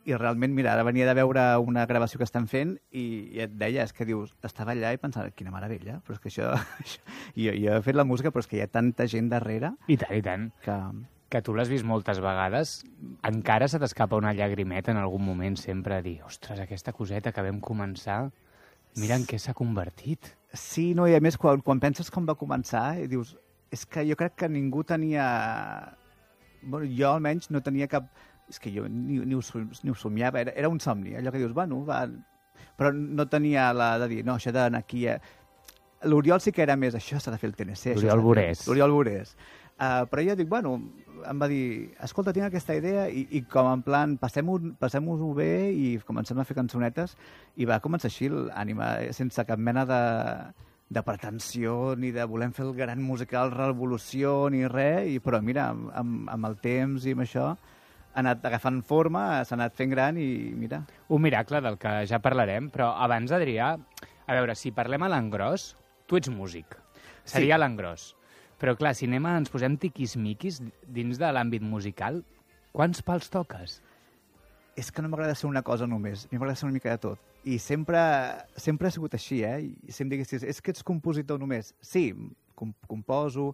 I realment, mira, ara venia de veure una gravació que estan fent i et deia, és que dius, estava allà i pensava, quina meravella, però és que això... jo he fet la música, però és que hi ha tanta gent darrere... I tant. Que tu l'has vist moltes vegades, encara se t'escapa una llagrimeta en algun moment sempre a dir, ostres, aquesta coseta que vam començar, mira en què s'ha convertit. Sí, no, i a més, quan penses com va començar, i dius, és que jo crec que ningú tenia... Bueno, jo almenys no tenia cap... És que jo ni ho somiava, era un somni, allò que dius, bueno, va... Però no tenia la de dir, no, això d'anar aquí... L'Oriol sí que era més, això s'ha de fer el TNC. L'Oriol Borés. Però jo dic, bueno, em va dir, escolta, tinc aquesta idea i com en plan, passem-ho bé i comencem a fer cançonetes i va començar així l'ànima, sense cap mena de pretensió ni de volem fer el gran musical revolució ni res, però mira, amb el temps i amb això ha anat agafant forma, s'ha anat fent gran i mira. Un miracle del que ja parlarem, però abans, Adrià, a veure, si parlem a l'engròs, tu ets músic, seria a l'engròs. Però clar, si ens posem tiquismiquis dins de l'àmbit musical, quants pals toques? És que no m'agrada ser una cosa només, a mi m'agrada ser una mica de tot. I sempre ha sigut així, I si em diguessis, és que ets compositor només. Sí, composo,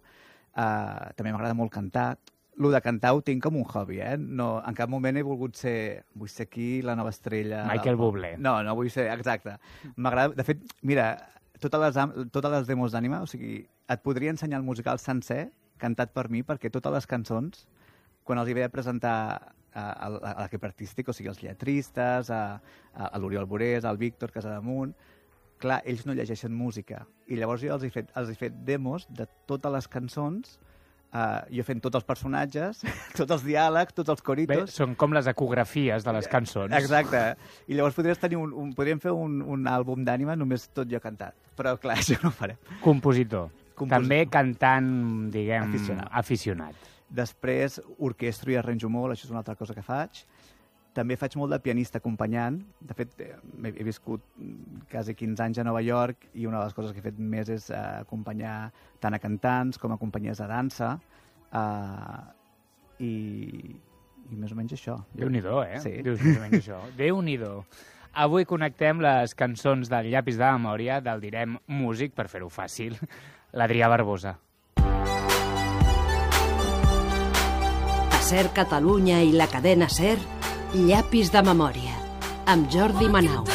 també m'agrada molt cantar. Lo de cantar ho tinc com un hobby, No, en cap moment he volgut ser... Vull ser aquí la nova estrella... Michael Bublé. No vull ser... Exacte. M'agrada... De fet, mira, totes les demos d'Ànima, o sigui, et podria ensenyar el musical sencer, cantat per mi, perquè totes les cançons, quan els hi vaig presentar a l'equip artístic, o sigui, els lletristes, a l'Oriol Borés, al Víctor Casademunt, clar, ells no llegeixen música. I llavors jo els he fet demos de totes les cançons, jo fent tots els personatges, tots els diàlegs, tots els coritos... Bé, són com les ecografies de les cançons. Exacte. I llavors podríem fer un àlbum d'Ànima només tot jo cantat. Però, clar, això no ho farem. Compositor. També cantant, diguem, aficionat. Després, orquestro i arranjo molt, això és una altra cosa que faig. També faig molt de pianista acompanyant. De fet, he viscut quasi 15 anys a Nova York i una de les coses que he fet més és acompanyar tant a cantants com a companyies de dansa. I més o menys això. Déu-n'hi-do, Sí. Dius més o menys això. Déu-n'hi-do. Avui connectem les cançons del Llapis de Memòria, del Direm Músic, per fer-ho fàcil, l'Adrià Barbosa. A SER Catalunya i la cadena SER, Llapis de Memòria, amb Jordi Manau.